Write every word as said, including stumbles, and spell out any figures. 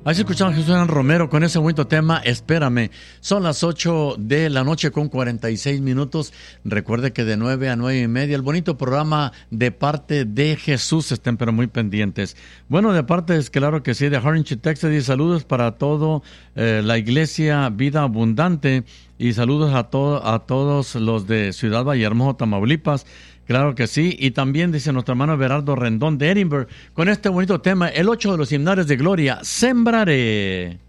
Así escuchamos a Jesús Romero con ese bonito tema, Espérame. Son las ocho de la noche con cuarenta y seis minutos. Recuerde que de nueve a nueve y media, el bonito programa de parte de Jesús. Estén pero muy pendientes. Bueno, de parte es claro que sí, de Harlingen, Texas. Y saludos para todo eh, la iglesia Vida Abundante. Y saludos a, to- a todos los de Ciudad Vallehermoso, Tamaulipas. Claro que sí, y también dice nuestro hermano Berardo Rendón de Edinburgh, con este bonito tema, el ocho de los himnares de gloria, Sembraré.